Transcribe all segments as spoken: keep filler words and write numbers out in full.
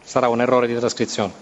sarà un errore di trascrizione.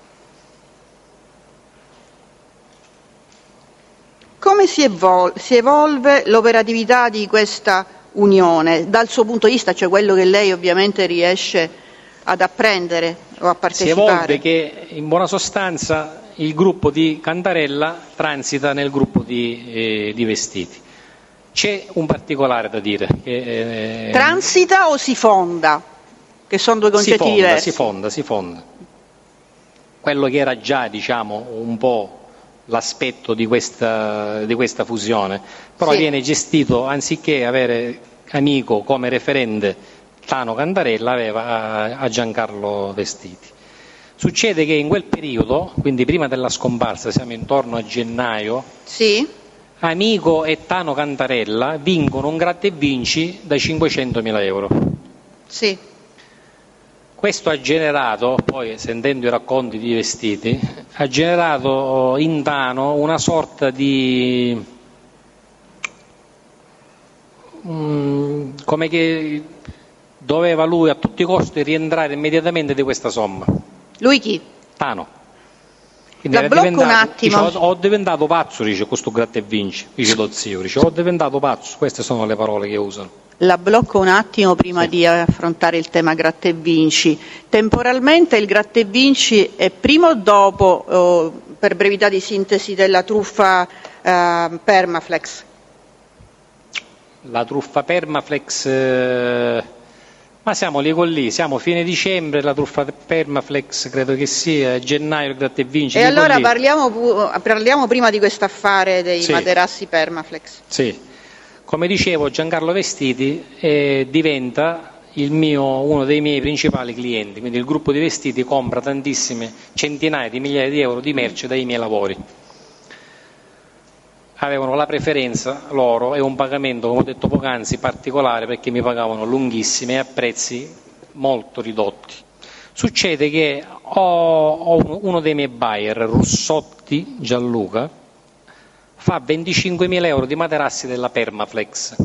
Come si, evol- si evolve l'operatività di questa unione dal suo punto di vista, cioè quello che lei ovviamente riesce ad apprendere o a partecipare? Si evolve che in buona sostanza il gruppo di Cantarella transita nel gruppo di, eh, di Vestiti. C'è un particolare da dire. Che, eh, Transita o si fonda? Che sono due concetti si fonda, diversi. Si fonda, si fonda. Quello che era già, diciamo, un po' l'aspetto di questa, di questa fusione, però sì, viene gestito, anziché avere amico come referente Tano Cantarella, aveva a, a Giancarlo Vestiti. Succede che in quel periodo, quindi prima della scomparsa, siamo intorno a gennaio, sì, Amico e Tano Cantarella vincono un gratta e vinci da cinquecentomila euro. Sì. Questo ha generato, poi sentendo i racconti di Vestiti, ha generato in Tano una sorta di, um, come che doveva lui a tutti i costi rientrare immediatamente di questa somma. Lui chi? Tano. Quindi La blocco un attimo. Dice, ho, ho diventato pazzo, dice questo gratta e vinci, dice lo zio, dice ho diventato pazzo, queste sono le parole che usano. La blocco un attimo prima sì. di affrontare il tema gratta e vinci. Temporalmente il gratta e vinci è prima o dopo, oh, per brevità di sintesi, della truffa eh, Permaflex? La truffa Permaflex, eh, ma siamo lì con lì, siamo fine dicembre, la truffa Permaflex credo che sia, gennaio il gratta e vinci. E allora parliamo, parliamo prima di questo affare dei sì. materassi Permaflex. Sì. Come dicevo, Giancarlo Vestiti eh, diventa il mio, uno dei miei principali clienti, quindi il gruppo di Vestiti compra tantissime, centinaia di migliaia di euro di merce dai miei lavori. Avevano la preferenza loro e un pagamento, come ho detto poc'anzi, particolare perché mi pagavano lunghissime e a prezzi molto ridotti. Succede che ho, ho uno dei miei buyer, Russotti Gianluca, fa venticinquemila euro di materassi della Permaflex.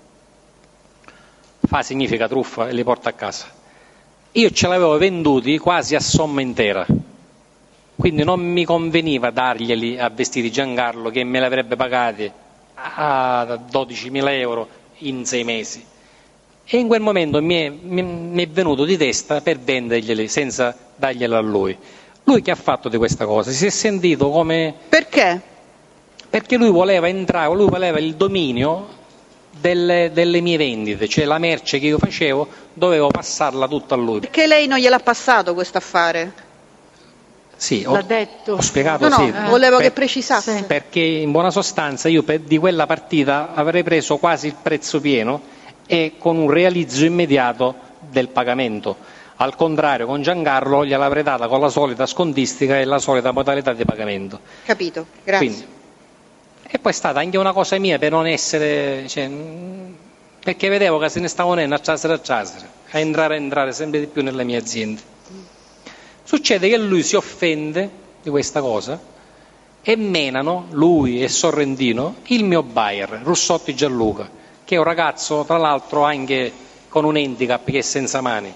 Fa significa truffa e li porta a casa. Io ce l'avevo venduti quasi a somma intera, quindi non mi conveniva darglieli a Vestiti Giancarlo che me li avrebbe pagati a dodicimila euro in sei mesi. E in quel momento mi è, mi, mi è venuto di testa per venderglieli senza darglieli a lui. Lui che ha fatto di questa cosa? Si è sentito come... Perché? Perché lui voleva entrare, lui voleva il dominio delle, delle mie vendite, cioè la merce che io facevo dovevo passarla tutta a lui. Perché lei non gliel'ha passato questo affare? Sì, L'ha ho, detto. ho spiegato, no, no, sì. volevo per, che precisasse. Perché in buona sostanza io per, di quella partita avrei preso quasi il prezzo pieno e con un realizzo immediato del pagamento. Al contrario, con Giancarlo gliel'avrei data con la solita scontistica e la solita modalità di pagamento. Capito, grazie. Quindi, e poi è stata anche una cosa mia per non essere, cioè, perché vedevo che se ne stavano a ciasere a ciasere, a entrare a entrare sempre di più nelle mie aziende. Succede che lui si offende di questa cosa e menano, lui e Sorrentino, il mio buyer, Russotti Gianluca, che è un ragazzo tra l'altro anche con un handicap che è senza mani.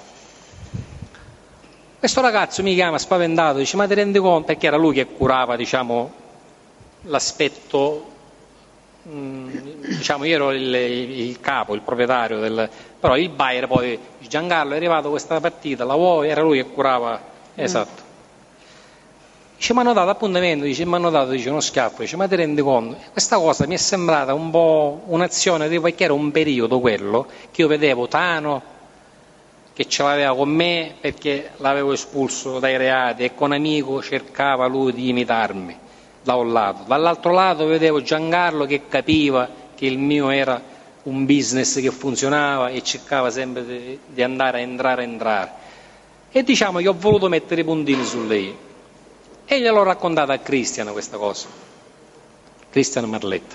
Questo ragazzo mi chiama spaventato, dice ma ti rendi conto? Perché era lui che curava, diciamo, l'aspetto, diciamo io ero il, il capo, il proprietario, del, però il buyer poi, Giancarlo è arrivato questa partita, la vuoi? Era lui che curava, mm. esatto. Dice mi hanno dato appuntamento, dice mi hanno dato dice, uno schiaffo, dice ma ti rendi conto? Questa cosa mi è sembrata un po' un'azione, perché era un periodo quello, che io vedevo Tano, che ce l'aveva con me perché l'avevo espulso dai reati e con amico cercava lui di imitarmi. Da un lato, dall'altro lato vedevo Giancarlo che capiva che il mio era un business che funzionava e cercava sempre di, di andare a entrare a entrare e diciamo che ho voluto mettere i puntini su lei e gliel'ho raccontata a Cristian questa cosa, Cristian Marletta.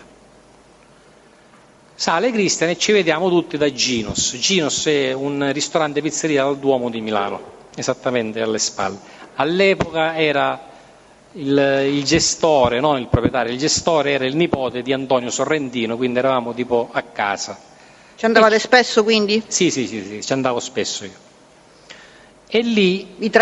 Sale Cristian e ci vediamo tutti da Ginos. Ginos è un ristorante pizzeria al Duomo di Milano, esattamente alle spalle. All'epoca era Il, il gestore, non il proprietario, il gestore era il nipote di Antonio Sorrentino, quindi eravamo tipo a casa. Ci andavate e, spesso quindi? Sì, sì, sì, sì, ci andavo spesso io. E lì Vi